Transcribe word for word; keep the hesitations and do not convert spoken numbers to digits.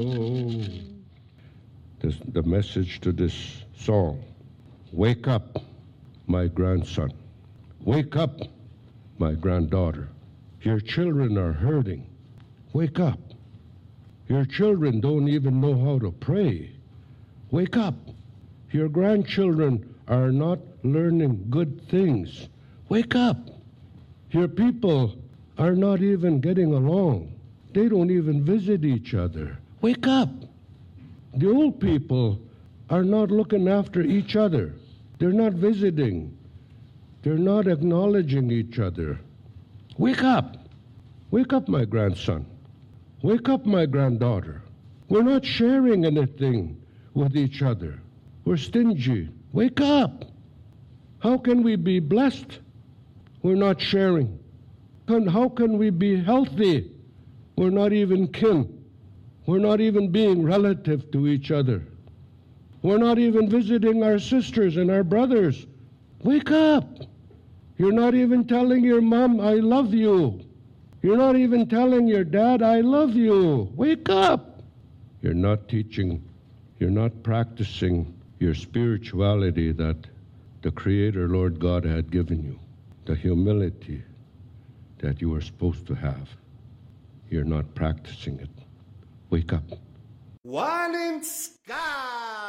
Oh, this, the message to this song. Wake up, my grandson. Wake up, my granddaughter. Your children are hurting. Wake up. Your children don't even know how to pray. Wake up. Your grandchildren are not learning good things. Wake up. Your people are not even getting along. They don't even visit each other. Wake up. The old people are not looking after each other. They're not visiting. They're not acknowledging each other. Wake up. Wake up, my grandson. Wake up, my granddaughter. We're not sharing anything with each other. We're stingy. Wake up. How can we be blessed? We're not sharing. And how can we be healthy? We're not even kin. We're not even being relative to each other. We're not even visiting our sisters and our brothers. Wake up. You're not even telling your mom, I love you. You're not even telling your dad, I love you. Wake up. You're not teaching, you're not practicing your spirituality that the Creator, Lord God, had given you, the humility that you were supposed to have. You're not practicing it. Wake up. One in sky.